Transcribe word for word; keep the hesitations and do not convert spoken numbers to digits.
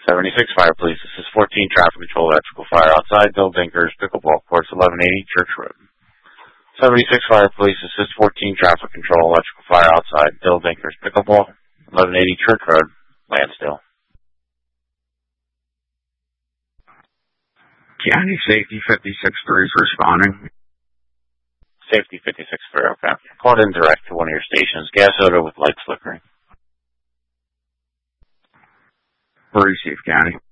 seventy-six Fire Police, this is fourteen Traffic Control, electrical fire outside, Bill Dinkers, pickleball courts, eleven eighty Church Road. seventy-six Fire Police, this is fourteen Traffic Control, electrical fire outside, Bill Dinkers, pickleball, eleven eighty Church Road, Lansdale. County Safety fifty-six three is responding. Safety fifty-six three, okay. Called in direct to one of your stations, gas odor with lights flickering. Receive, County.